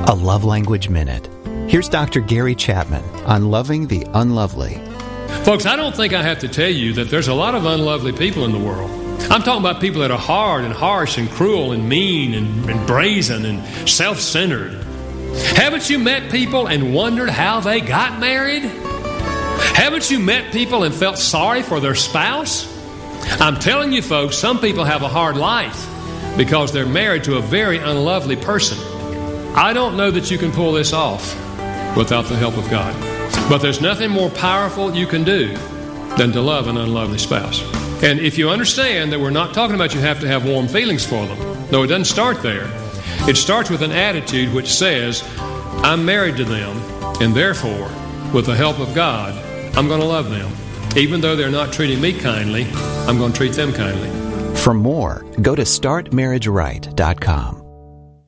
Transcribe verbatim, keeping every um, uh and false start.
A Love Language Minute. Here's Doctor Gary Chapman on loving the unlovely. Folks, I don't think I have to tell you that there's a lot of unlovely people in the world. I'm talking about people that are hard and harsh and cruel and mean and, and brazen and self-centered. Haven't you met people and wondered how they got married? Haven't you met people and felt sorry for their spouse? I'm telling you, folks, some people have a hard life because they're married to a very unlovely person. I don't know that you can pull this off without the help of God. But there's nothing more powerful you can do than to love an unlovely spouse. And if you understand that we're not talking about you have to have warm feelings for them. No, it doesn't start there. It starts with an attitude which says, I'm married to them, and therefore, with the help of God, I'm going to love them. Even though they're not treating me kindly, I'm going to treat them kindly. For more, go to start marriage right dot com.